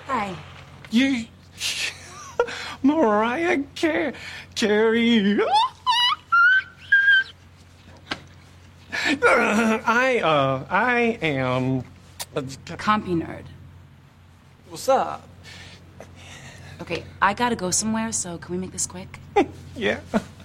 Hi. You... Mariah Carey. I am... Compy nerd. What's up? Okay, I gotta go somewhere, so can we make this quick? Yeah.